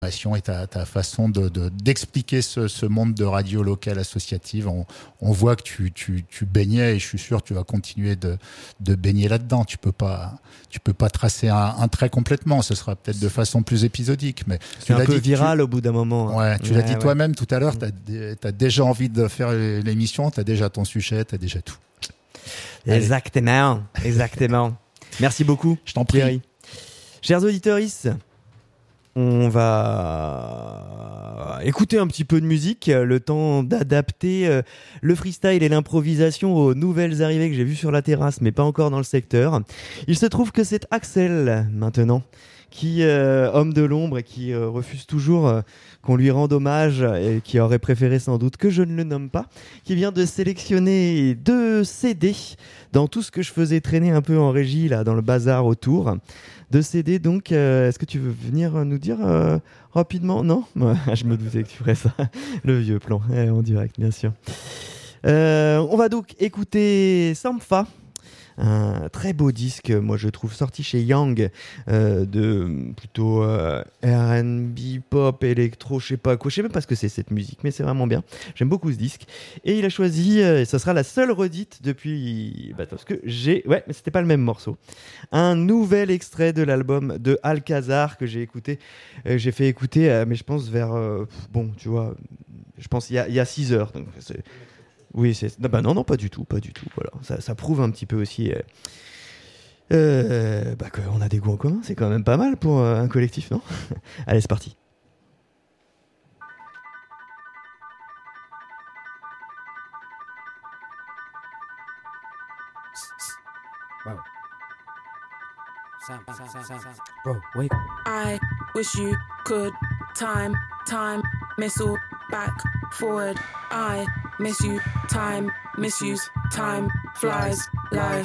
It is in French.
et ta façon d'expliquer ce monde de radio locale associative. On voit que tu baignais, et je suis sûr que tu vas continuer de baigner là-dedans. Tu peux pas tracer un trait complètement. Ce sera peut-être de façon plus épisodique, mais c'est un peu viral au bout d'un moment. Ouais, tu l'as dit toi-même tout à l'heure. T'as déjà envie de faire l'émission. T'as déjà ton sujet. T'as déjà tout. Exactement. Merci beaucoup. Je t'en prie. Thierry. Chers auditeurs, on va écouter un petit peu de musique, le temps d'adapter le freestyle et l'improvisation aux nouvelles arrivées que j'ai vues sur la terrasse, mais pas encore dans le secteur. Il se trouve que c'est Axel, maintenant, qui, homme de l'ombre et qui refuse toujours qu'on lui rende hommage et qui aurait préféré sans doute que je ne le nomme pas, qui vient de sélectionner 2 CD dans tout ce que je faisais traîner un peu en régie, là, dans le bazar autour. 2 CD, donc, est-ce que tu veux venir nous dire rapidement ? Non ? Je me doutais que tu ferais ça. Le vieux plan, en direct, bien sûr. On va donc écouter Sampha, un très beau disque, moi je trouve, sorti chez Young, de plutôt R&B, pop, électro, je sais pas quoi, je sais même pas ce que c'est cette musique, mais c'est vraiment bien. J'aime beaucoup ce disque. Et il a choisi, et ça sera la seule redite depuis, parce que mais c'était pas le même morceau, un nouvel extrait de l'album de Alcazar que j'ai écouté, j'ai fait écouter, mais je pense vers, tu vois, je pense il y a 6 heures, donc c'est... Oui, non, pas du tout. Voilà, ça prouve un petit peu aussi qu'on a des goûts en commun. C'est quand même pas mal pour un collectif, non ? Allez, c'est parti. Wow. Bro, wait. I wish you could time, missile, back, forward. I miss you, time, misuse, time, flies, life.